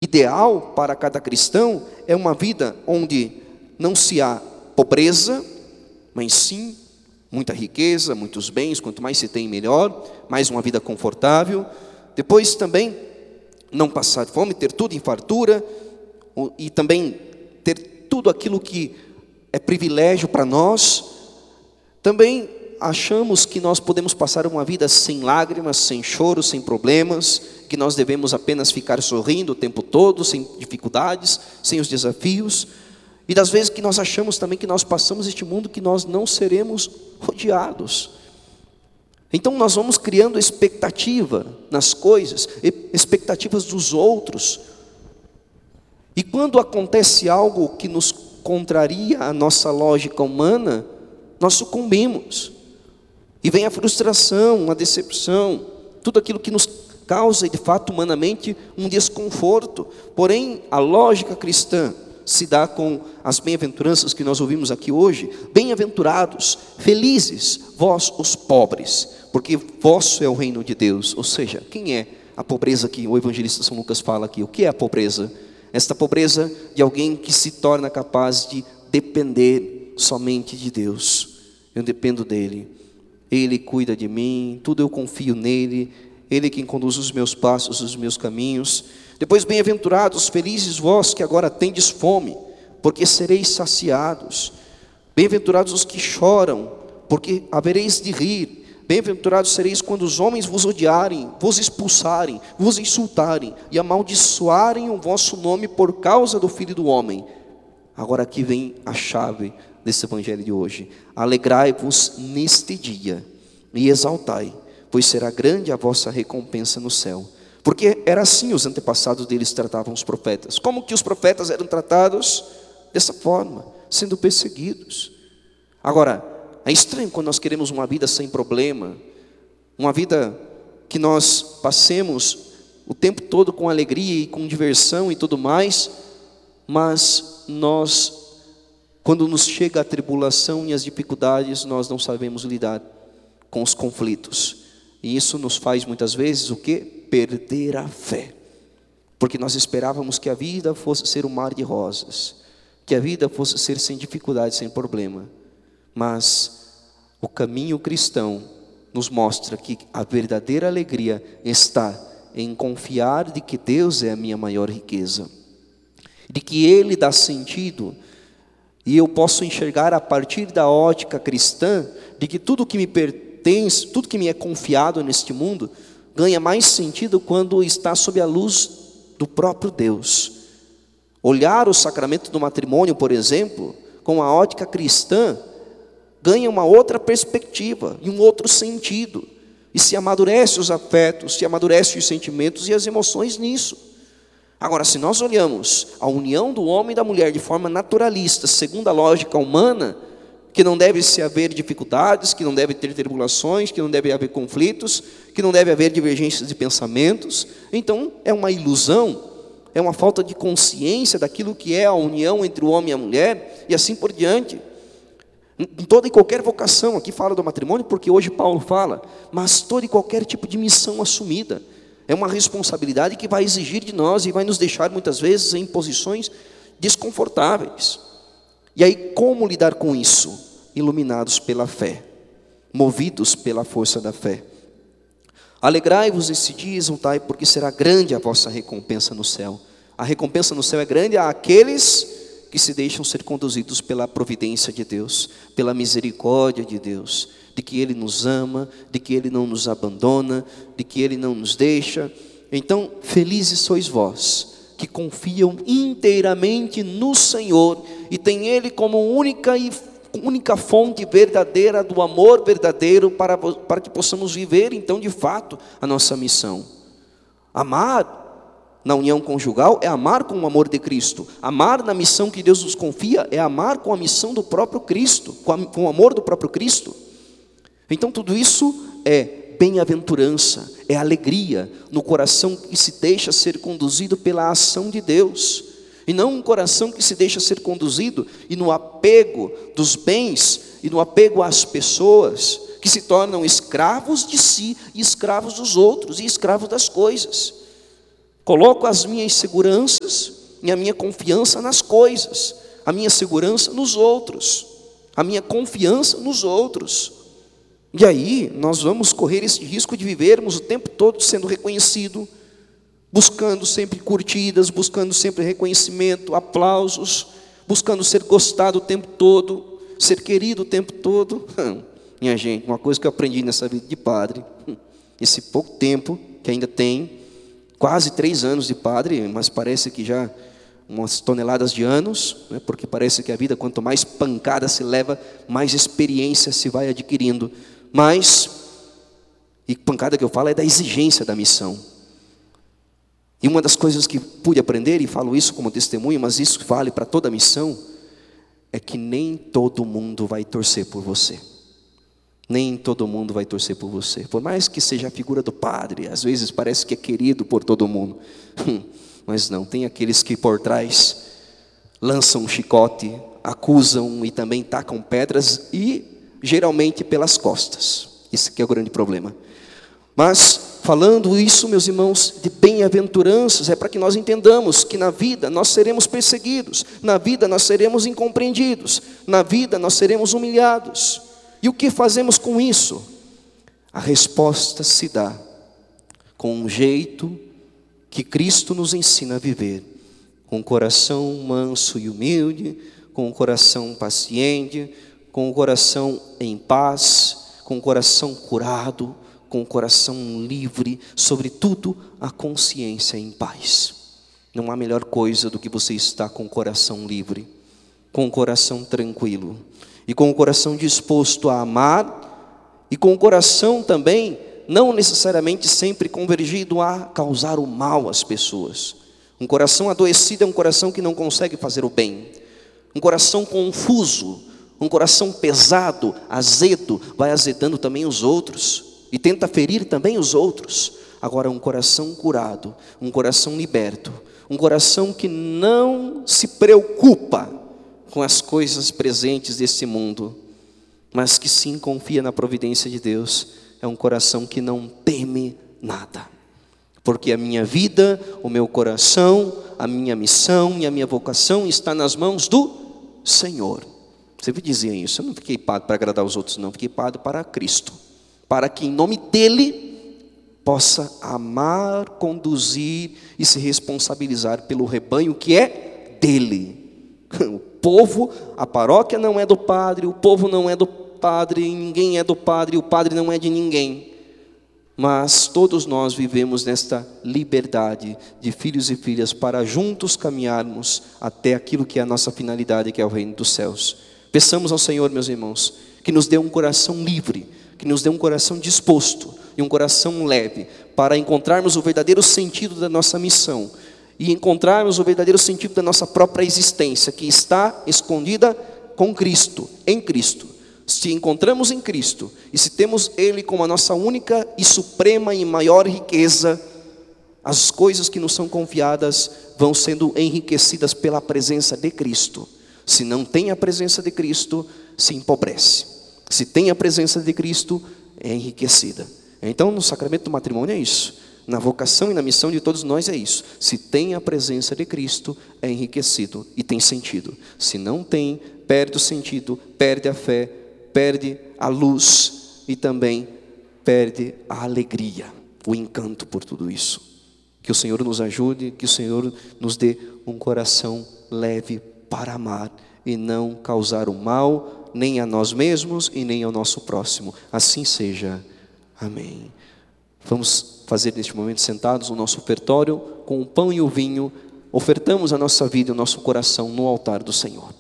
ideal para cada cristão é uma vida onde não se há pobreza, mas sim muita riqueza, muitos bens, quanto mais se tem melhor, mais uma vida confortável. Depois também não passar fome, ter tudo em fartura, e também ter tudo aquilo que é privilégio para nós. Também achamos que nós podemos passar uma vida sem lágrimas, sem choro, sem problemas, que nós devemos apenas ficar sorrindo o tempo todo, sem dificuldades, sem os desafios. E das vezes que nós achamos também que nós passamos este mundo, que nós não seremos rodeados. Então nós vamos criando expectativa nas coisas, expectativas dos outros. E quando acontece algo que nos contraria a nossa lógica humana, nós sucumbimos. E vem a frustração, a decepção, tudo aquilo que nos causa, de fato, humanamente, um desconforto. Porém, a lógica cristã se dá com as bem-aventuranças que nós ouvimos aqui hoje. Bem-aventurados, felizes, vós os pobres, porque vosso é o reino de Deus. Ou seja, quem é a pobreza que o evangelista São Lucas fala aqui? O que é a pobreza? Esta pobreza de alguém que se torna capaz de depender somente de Deus. Eu dependo dele, ele cuida de mim, tudo eu confio nele, ele é quem conduz os meus passos, os meus caminhos. Depois, bem-aventurados, felizes vós que agora tendes fome, porque sereis saciados. Bem-aventurados os que choram, porque havereis de rir. Bem-aventurados sereis quando os homens vos odiarem, vos expulsarem, vos insultarem e amaldiçoarem o vosso nome por causa do Filho do Homem. Agora aqui vem a chave desse evangelho de hoje. Alegrai-vos neste dia e exaltai, pois será grande a vossa recompensa no céu. Porque era assim os antepassados deles tratavam os profetas. Como que os profetas eram tratados? Dessa forma, sendo perseguidos. Agora, é estranho quando nós queremos uma vida sem problema, uma vida que nós passemos o tempo todo com alegria e com diversão e tudo mais, mas nós, quando nos chega a tribulação e as dificuldades, nós não sabemos lidar com os conflitos. E isso nos faz muitas vezes o quê? Perder a fé, porque nós esperávamos que a vida fosse ser um mar de rosas, que a vida fosse ser sem dificuldade, sem problema. Mas o caminho cristão nos mostra que a verdadeira alegria está em confiar de que Deus é a minha maior riqueza, de que Ele dá sentido, e eu posso enxergar a partir da ótica cristã, de que tudo que me pertence, tudo que me é confiado neste mundo, ganha mais sentido quando está sob a luz do próprio Deus. Olhar o sacramento do matrimônio, por exemplo, com a ótica cristã, ganha uma outra perspectiva e um outro sentido. E se amadurece os afetos, se amadurece os sentimentos e as emoções nisso. Agora, se nós olhamos a união do homem e da mulher de forma naturalista, segundo a lógica humana, que não deve se haver dificuldades, que não deve ter tribulações, que não deve haver conflitos, que não deve haver divergências de pensamentos, então é uma ilusão, é uma falta de consciência daquilo que é a união entre o homem e a mulher, e assim por diante. Em toda e qualquer vocação, aqui fala do matrimônio porque hoje Paulo fala, mas toda e qualquer tipo de missão assumida, é uma responsabilidade que vai exigir de nós e vai nos deixar muitas vezes em posições desconfortáveis. E aí, como lidar com isso? Iluminados pela fé, movidos pela força da fé. Alegrai-vos esse dia e exultai, porque será grande a vossa recompensa no céu. A recompensa no céu é grande àqueles que se deixam ser conduzidos pela providência de Deus, pela misericórdia de Deus, de que Ele nos ama, de que Ele não nos abandona, de que Ele não nos deixa. Então, felizes sois vós, que confiam inteiramente no Senhor, e têm Ele como única fonte verdadeira do amor verdadeiro, para que possamos viver, então, de fato, a nossa missão. Amar na união conjugal é amar com o amor de Cristo. Amar na missão que Deus nos confia é amar com a missão do próprio Cristo, com o amor do próprio Cristo. Então tudo isso é bem-aventurança, é alegria no coração que se deixa ser conduzido pela ação de Deus, e não um coração que se deixa ser conduzido e no apego dos bens e no apego às pessoas, que se tornam escravos de si e escravos dos outros e escravos das coisas. Coloco as minhas seguranças e a minha confiança nas coisas, a minha segurança nos outros, a minha confiança nos outros. E aí nós vamos correr esse risco de vivermos o tempo todo sendo reconhecido, buscando sempre curtidas, buscando sempre reconhecimento, aplausos, buscando ser gostado o tempo todo, ser querido o tempo todo. Minha gente, uma coisa que eu aprendi nessa vida de padre, esse pouco tempo que ainda tem, quase 3 anos de padre, mas parece que já umas toneladas de anos, né? Porque parece que a vida, quanto mais pancada se leva, mais experiência se vai adquirindo. E pancada que eu falo é da exigência da missão. E uma das coisas que pude aprender, e falo isso como testemunho, mas isso vale para toda a missão, é que nem todo mundo vai torcer por você. Nem todo mundo vai torcer por você. Por mais que seja a figura do padre, às vezes parece que é querido por todo mundo. Mas não, tem aqueles que por trás lançam um chicote, acusam e também tacam pedras, e geralmente pelas costas. Esse que é o grande problema. Mas falando isso, meus irmãos, de bem-aventuranças, é para que nós entendamos que na vida nós seremos perseguidos, na vida nós seremos incompreendidos, na vida nós seremos humilhados. E o que fazemos com isso? A resposta se dá com um jeito que Cristo nos ensina a viver, com um coração manso e humilde, com um coração paciente, com um coração em paz, com um coração curado, com um coração livre, sobretudo a consciência em paz. Não há melhor coisa do que você estar com o coração livre, com o coração tranquilo, e com o coração disposto a amar, e com o coração também não necessariamente sempre convergido a causar o mal às pessoas. Um coração adoecido é um coração que não consegue fazer o bem. Um coração confuso, um coração pesado, azedo, vai azedando também os outros e tenta ferir também os outros. Agora, um coração curado, um coração liberto, um coração que não se preocupa com as coisas presentes desse mundo, mas que sim confia na providência de Deus, é um coração que não teme nada, porque a minha vida, o meu coração, a minha missão e a minha vocação está nas mãos do Senhor. Sempre dizia isso, eu não fiquei pago para agradar os outros, não, fiquei pago para Cristo, para que em nome dEle possa amar, conduzir e se responsabilizar pelo rebanho que é dEle. O povo, a paróquia não é do padre, o povo não é do padre, ninguém é do padre, o padre não é de ninguém. Mas todos nós vivemos nesta liberdade de filhos e filhas para juntos caminharmos até aquilo que é a nossa finalidade, que é o reino dos céus. Peçamos ao Senhor, meus irmãos, que nos dê um coração livre, que nos dê um coração disposto e um coração leve, para encontrarmos o verdadeiro sentido da nossa missão e encontrarmos o verdadeiro sentido da nossa própria existência, que está escondida com Cristo, em Cristo. Se encontramos em Cristo e se temos Ele como a nossa única e suprema e maior riqueza, as coisas que nos são confiadas vão sendo enriquecidas pela presença de Cristo. Se não tem a presença de Cristo, se empobrece. Se tem a presença de Cristo, é enriquecida. Então, no sacramento do matrimônio é isso. Na vocação e na missão de todos nós é isso. Se tem a presença de Cristo, é enriquecido e tem sentido. Se não tem, perde o sentido, perde a fé, perde a luz e também perde a alegria, o encanto por tudo isso. Que o Senhor nos ajude, que o Senhor nos dê um coração leve para amar e não causar o mal, nem a nós mesmos e nem ao nosso próximo. Assim seja. Amém. Vamos fazer neste momento sentados no nosso ofertório, com o pão e o vinho, ofertamos a nossa vida e o nosso coração no altar do Senhor.